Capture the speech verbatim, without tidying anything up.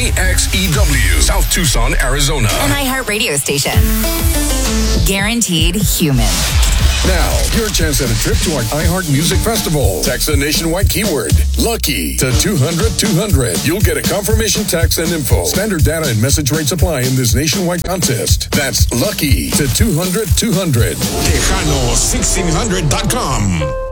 K X E W, South Tucson, Arizona. An iHeartRadio station. Guaranteed human. Now, your chance at a trip to our iHeart Music Festival. Text the nationwide keyword, Lucky, to two hundred two hundred. You'll get a confirmation text and info. Standard data and message rates apply in this nationwide contest. That's Lucky to two hundred two hundred. Tejano sixteen hundred dot com.